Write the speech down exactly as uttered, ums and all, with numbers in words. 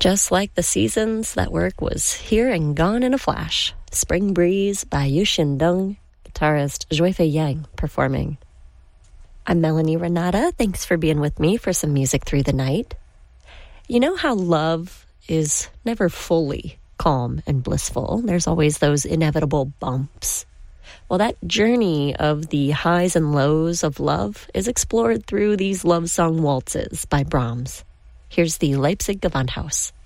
Just like the seasons, that work was here and gone in a flash. Spring Breeze by Yu Xindeng, guitarist Juifei Yang performing. I'm Melanie Renata. Thanks for being with me for some music through the night. You know how love is never fully calm and blissful. There's always those inevitable bumps. Well, that journey of the highs and lows of love is explored through these love song waltzes by Brahms. Here's the Leipzig Gewandhaus.